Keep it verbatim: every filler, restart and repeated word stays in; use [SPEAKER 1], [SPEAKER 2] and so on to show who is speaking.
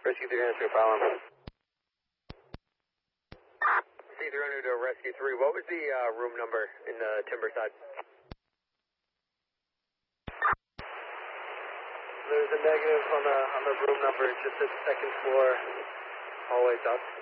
[SPEAKER 1] Rescue three hundred, follow him. C three hundred to Rescue three, what was the uh, room number in the timber side?
[SPEAKER 2] There's a negative on the on the room number, just at the second floor, hallways up.